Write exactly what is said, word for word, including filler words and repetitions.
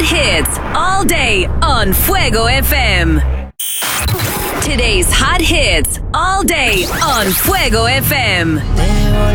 hits all day on Fuego F M. Today's hot hits all day on Fuego F M.